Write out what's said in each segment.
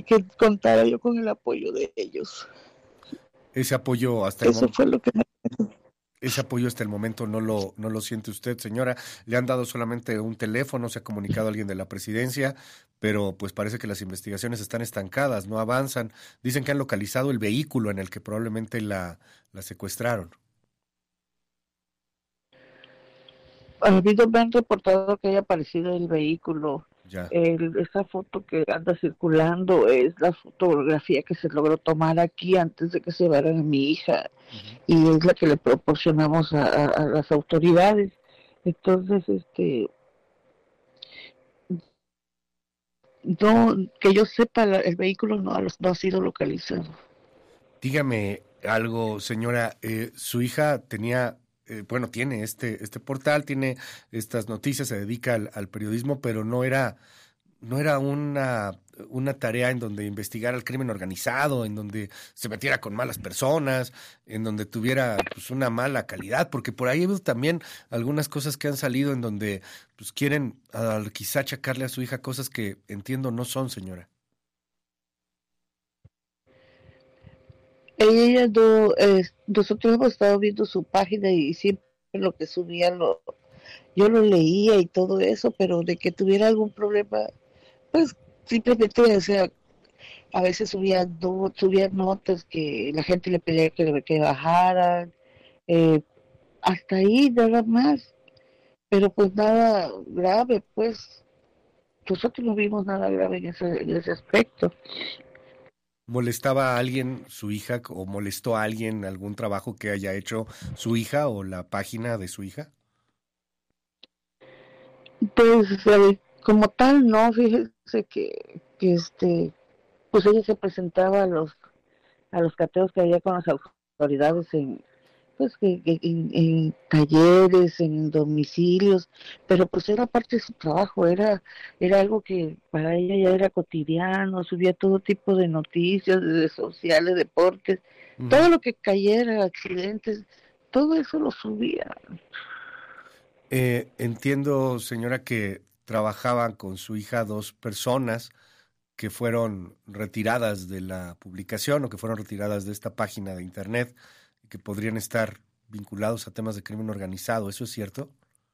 que contara yo con el apoyo de ellos. Ese apoyo hasta el Eso momento. fue lo que me... Ese apoyo hasta el momento no lo siente usted, señora. Le han dado solamente un teléfono, se ha comunicado alguien de la presidencia, pero pues parece que las investigaciones están estancadas, no avanzan. Dicen que han localizado el vehículo en el que probablemente la secuestraron. Ha habido, me han reportado que haya aparecido el vehículo. Ya. Esa foto que anda circulando es la fotografía que se logró tomar aquí antes de que se llevaran a mi hija, Ujú. y es la que le proporcionamos a las autoridades. Entonces, no, que yo sepa, el vehículo no ha sido localizado. Dígame algo, señora. Su hija tenía, bueno, tiene este portal, tiene estas noticias, se dedica al periodismo, pero no era una tarea en donde investigara el crimen organizado, en donde se metiera con malas personas, en donde tuviera pues una mala calidad, porque por ahí ha habido también algunas cosas que han salido en donde pues quieren quizá achacarle a su hija cosas que entiendo no son, señora. Ella no, nosotros hemos estado viendo su página y siempre lo que subía yo lo leía y todo eso, pero de que tuviera algún problema, pues simplemente, o sea, a veces subía notas que la gente le pedía que bajaran, eh, hasta ahí nada más, pero pues nada grave, pues nosotros no vimos nada grave en ese aspecto. ¿Molestaba a alguien su hija o molestó a alguien algún trabajo que haya hecho su hija o la página de su hija? Pues como tal, no, fíjese que pues ella se presentaba a los cateos que había con las autoridades pues en talleres, en domicilios, pero pues era parte de su trabajo, era algo que para ella ya era cotidiano, subía todo tipo de noticias, de sociales, deportes, Ujú. todo lo que cayera, accidentes, todo eso lo subía. Entiendo, señora, que trabajaban con su hija dos personas que fueron retiradas de la publicación o que fueron retiradas de esta página de internet y que podrían estar vinculados a temas de crimen organizado. ¿Eso es cierto?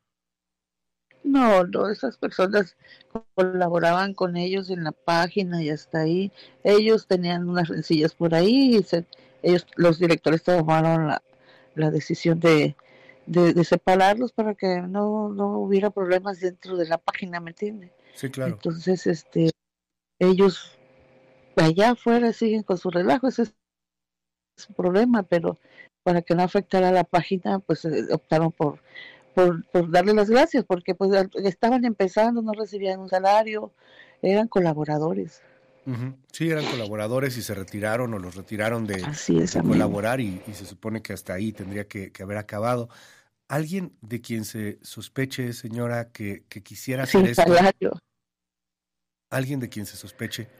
No, no, esas personas colaboraban con ellos en la página y hasta ahí. Ellos tenían unas rencillas por ahí y ellos, los directores tomaron la decisión de separarlos para que no hubiera problemas dentro de la página, ¿me entiende? Sí, claro. Entonces, ellos allá afuera siguen con su relajo, ese es su problema, pero para que no afectara a la página, pues optaron por darle las gracias, porque pues estaban empezando, no recibían un salario, eran colaboradores. Ujú. Sí, eran colaboradores y se retiraron o los retiraron Así es, de amigo. colaborar y se supone que hasta ahí tendría que haber acabado. ¿Alguien de quien se sospeche, señora, que quisiera hacer Sin esto? salario. ¿Alguien de quien se sospeche?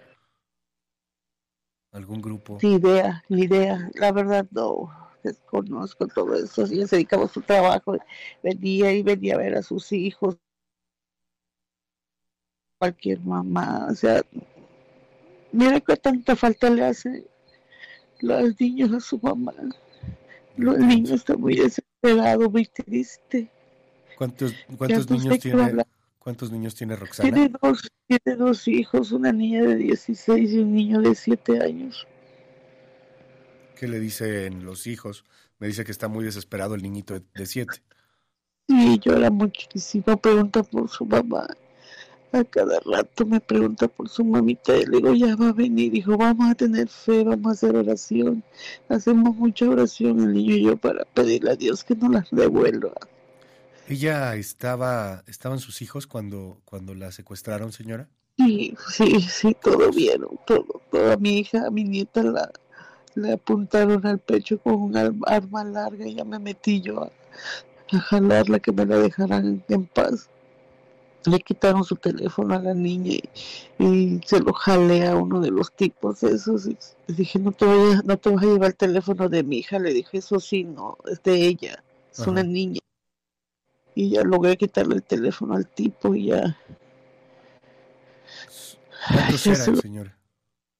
¿Algún grupo? Ni idea. La verdad no desconozco todo eso. Ella se dedicaba a su trabajo, venía a ver a sus hijos, cualquier mamá. O sea, mira que tanta falta le hace los niños a su mamá. Lo El niño pienso. está muy desesperado, muy triste. Ya ¿Cuántos no niños sé qué tiene, hablar. cuántos niños tiene Roxana? Tiene dos hijos, una niña de 16 y un niño de 7 años. ¿Qué le dicen los hijos? Me dice que está muy desesperado el niñito de 7. Y llora muchísimo, pregunta por su mamá. A cada rato me pregunta por su mamita y le digo, ya va a venir. Dijo, vamos a tener fe, vamos a hacer oración. Hacemos mucha oración el niño y yo para pedirle a Dios que nos las devuelva. ¿Estaban sus hijos cuando la secuestraron, señora? Y sí, todo vieron, todo. Toda mi hija, a mi nieta le apuntaron al pecho con un arma larga y ya me metí yo a jalarla, que me la dejaran en paz. Le quitaron su teléfono a la niña y se lo jalé a uno de los tipos esos. Y le dije, no te vas a llevar el teléfono de mi hija. Le dije, eso sí, no, es de ella, es una Ajá. niña. Y ya logré quitarle el teléfono al tipo y ya, ¿Cuántos ya eran, se lo señora?